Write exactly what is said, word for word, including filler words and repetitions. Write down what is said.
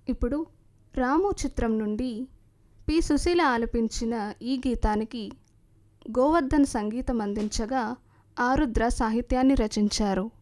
ఇప్పుడు రాము చిత్రం నుండి పి సుశీల ఆలపించిన ఈ గీతానికి గోవర్ధన్ సంగీతం అందించగా ఆరుద్ర సాహిత్యాన్ని రచించారు.